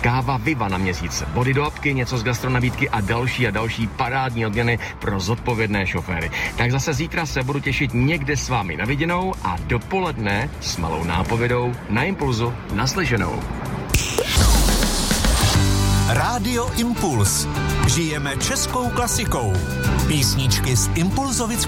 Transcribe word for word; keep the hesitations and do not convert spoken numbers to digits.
káva Viva na měsíc, body do apky, něco z gastronabídky a další a další parádní odměny pro zodpovědné šoféry. Tak zase zítra se budu těšit někde s vámi na viděnou a dopoledne s malou nápovědou na Impulzu naslyšenou. Rádio Impuls. Žijeme českou klasikou. Písničky z Impulzovic